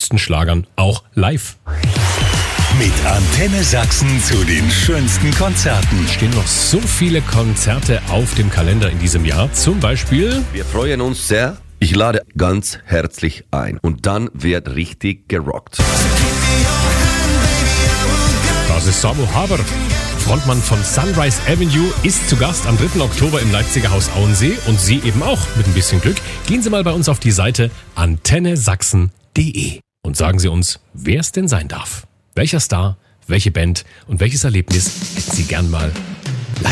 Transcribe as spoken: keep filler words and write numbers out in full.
schönsten Schlagern auch live. Mit Antenne Sachsen zu den schönsten Konzerten. Es stehen noch so viele Konzerte auf dem Kalender in diesem Jahr. Zum Beispiel... Wir freuen uns sehr. Ich lade ganz herzlich ein. Und dann wird richtig gerockt. Das ist Sabo Haber. Frontmann von Sunrise Avenue ist zu Gast am dritten Oktober im Leipziger Haus Auensee. Und Sie eben auch, mit ein bisschen Glück. Gehen Sie mal bei uns auf die Seite antenne sachsen punkt de und sagen Sie uns, wer es denn sein darf. Welcher Star, welche Band und welches Erlebnis hätten Sie gern mal